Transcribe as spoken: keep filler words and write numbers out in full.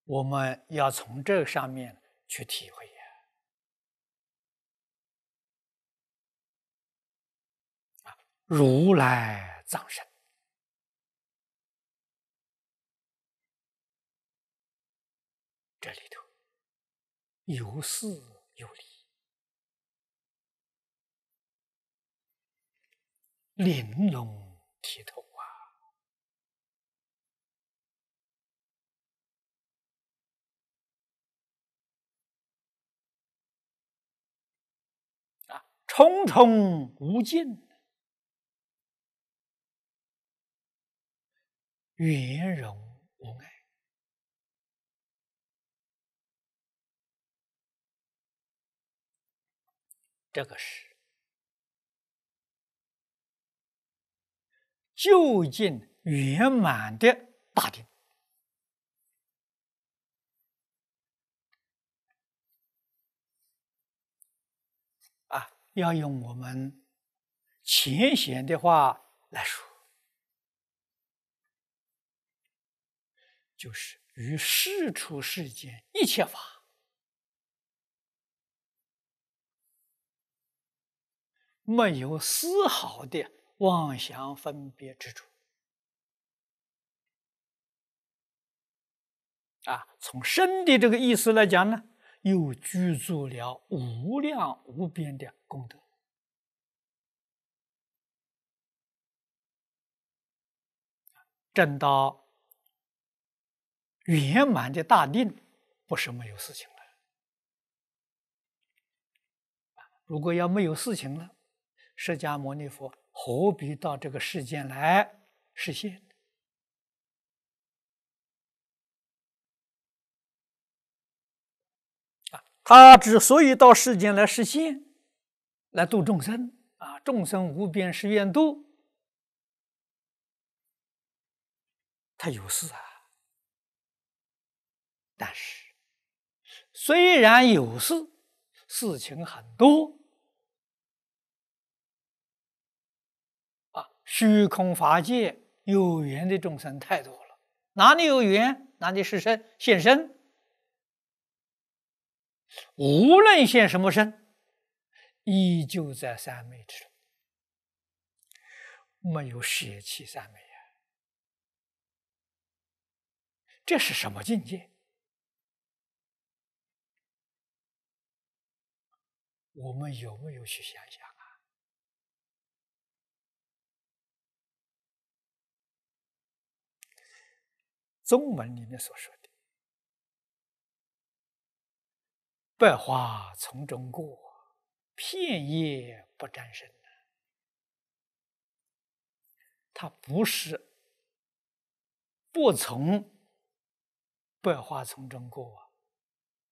我们要从这个上面去体会呀。啊，如来藏身，这里头有事有理，玲珑剔透啊！啊，重重无尽，圆融无碍。这个是究竟圆满的大定。啊，要用我们浅显的话来说，就是于世出世间一切法，没有丝毫的妄想分别之处。啊，从深的这个意思来讲呢，又具足了无量无边的功德。证到圆满的大定，不是没有事情了。如果要没有事情了，释迦牟尼佛何必到这个世间来实现？啊，他之所以到世间来实现，来度众生啊，众生无边誓愿度，他有事啊。但是虽然有事，事情很多啊，虚空法界有缘的众生太多了，哪里有缘，哪里是身现身。无论现什么身，依旧在三昧之中，没有舍弃三昧呀。这是什么境界？我们有没有去想想啊？中文里面所说的“百花丛中过，片叶不沾身”，它不是不从百花丛中过啊，